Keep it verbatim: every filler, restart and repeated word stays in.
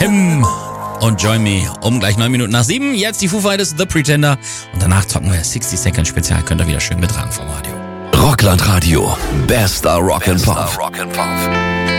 Him und Join Me um gleich neun Minuten nach sieben. Jetzt die Foo Fighters, The Pretender. Und danach zocken wir sixty Second Spezial. Könnt ihr wieder schön mittragen vom Radio. Rockland Radio. Bester Rock'n'Pop.